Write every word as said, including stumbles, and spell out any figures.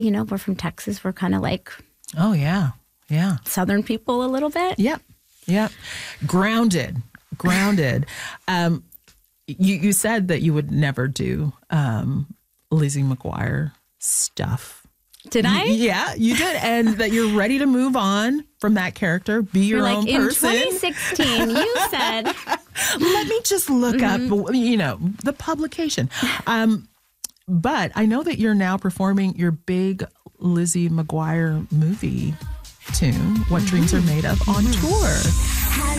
you know, we're from Texas. We're kind of like Oh, yeah. Yeah. Southern people a little bit. Yep. Yep. Grounded. Grounded. um, you, you said that you would never do um, Lizzie McGuire stuff. Did I? Yeah, you did. And that you're ready to move on from that character, be your You're own like, person. in twenty sixteen, you said. Let me just look mm-hmm. up, you know, the publication. Um, but I know that you're now performing your big Lizzie McGuire movie tune, What mm-hmm. Dreams Are Made Of, on mm-hmm. tour.